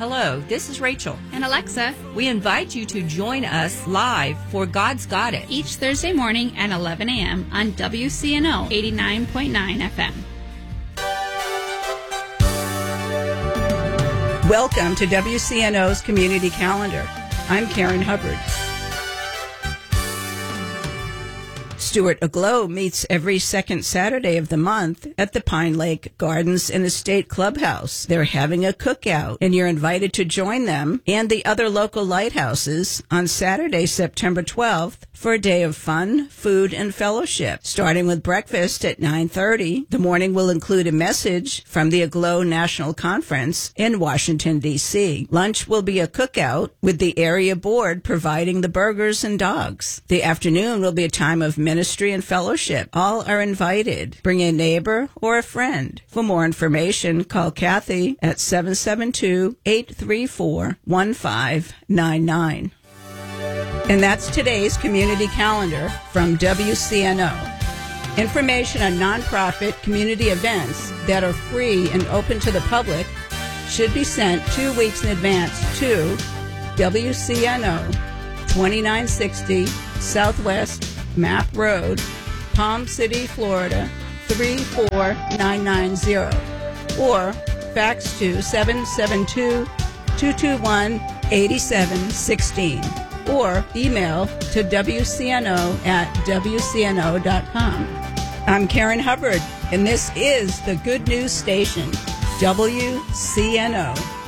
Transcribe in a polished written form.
Hello, this is Rachel. And Alexa. We invite you to join us live for God's Got It each Thursday morning at 11 a.m. on WCNO 89.9 FM. Welcome to WCNO's Community Calendar. I'm Karen Hubbard. Stuart Aglow meets every second Saturday of the month at the Pine Lake Gardens and Estate Clubhouse. They're having a cookout, and you're invited to join them and the other local lighthouses on Saturday, September 12th for a day of fun, food, and fellowship. Starting with breakfast at 9:30, the morning will include a message from the Aglow National Conference in Washington, D.C. Lunch will be a cookout with the area board providing the burgers and dogs. The afternoon will be a time of ministry and fellowship. All are invited. Bring a neighbor or a friend. For more information, call Kathy at 772-834-1599. And that's today's community calendar from WCNO. Information on nonprofit community events that are free and open to the public should be sent 2 weeks in advance to WCNO, 2960 Southwest Map Road, Palm City, Florida, 34990, or fax to 772-221-8716, or email to WCNO@WCNO.com. I'm Karen Hubbard, and this is the Good News Station, WCNO.